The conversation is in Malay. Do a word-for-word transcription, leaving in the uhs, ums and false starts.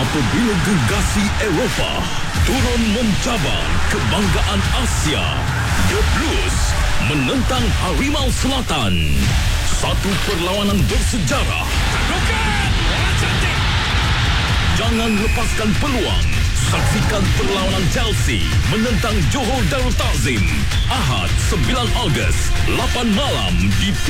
Apabila gegasi Eropah turun mencabar kebanggaan Asia, The Blues menentang Harimau Selatan. Satu perlawanan bersejarah. Roket! Bola cantik! Jangan lepaskan peluang. Saksikan perlawanan Chelsea menentang Johor Darul Ta'zim. Ahad sembilan Ogos, lapan malam di